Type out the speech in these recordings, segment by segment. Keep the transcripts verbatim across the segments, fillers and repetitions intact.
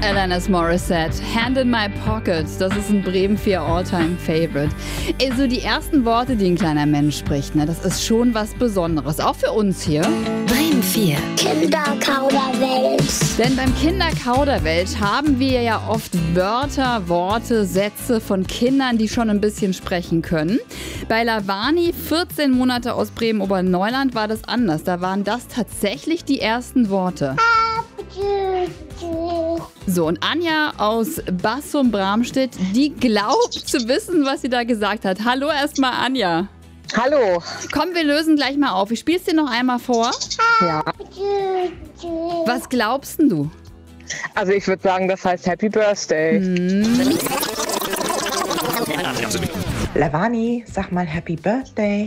Alanis Morissette, Hand in My Pocket, das ist ein Bremen vier All-Time-Favorite. Also die ersten Worte, die ein kleiner Mensch spricht, ne, das ist schon was Besonderes, auch für uns hier. Bremen vier. Kinderkauderwelt. Denn beim Kinderkauderwelt haben wir ja oft Wörter, Worte, Sätze von Kindern, die schon ein bisschen sprechen können. Bei Lavani, vierzehn Monate aus Bremen-Oberneuland, war das anders. Da waren das tatsächlich die ersten Worte. So, und Anja aus Bassum-Bramstedt, die glaubt zu wissen, was sie da gesagt hat. Hallo erstmal, Anja. Hallo. Komm, wir lösen gleich mal auf. Ich spiel's dir noch einmal vor. Ja. Was glaubst denn du? Also ich würde sagen, das heißt Happy Birthday. Hm. Lavani, sag mal Happy Birthday.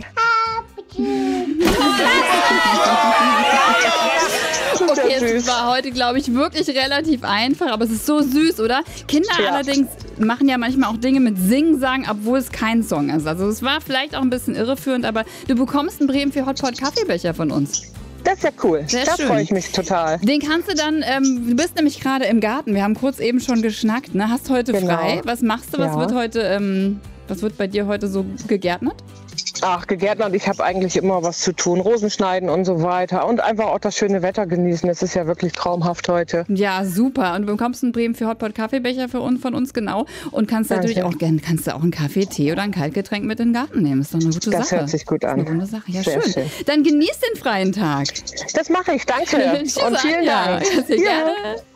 Okay, es war heute, glaube ich, wirklich relativ einfach, aber es ist so süß, oder? Kinder Ja. allerdings machen ja manchmal auch Dinge mit Sing-Sang, obwohl es kein Song ist. Also es war vielleicht auch ein bisschen irreführend, aber du bekommst einen Bremen vier Hotpot Kaffeebecher von uns. Das ist ja cool. Sehr da schön. freue ich mich total. Den kannst du dann, ähm, du bist nämlich gerade im Garten, wir haben kurz eben schon geschnackt, ne? Hast heute Genau. frei. Was machst du, was Ja. wird heute, ähm, was wird bei dir heute so gegärtnert? Ach, gegärtnert, ich habe eigentlich immer was zu tun. Rosen schneiden und so weiter. Und einfach auch das schöne Wetter genießen. Es ist ja wirklich traumhaft heute. Ja, super. Und du bekommst einen Bremen vier Hotpot Kaffeebecher für uns, von uns, genau. Und kannst Danke. natürlich auch gerne, kannst du auch einen Kaffee, Tee oder ein Kaltgetränk mit in den Garten nehmen. Ist doch eine gute Das Sache. hört sich gut an. Das ist eine runde Sache. Ja, Sehr schön. schön. Dann genieß den freien Tag. Das mache ich, danke. Tschüss, Und vielen Anja. Dank. Sehr Ja. gerne.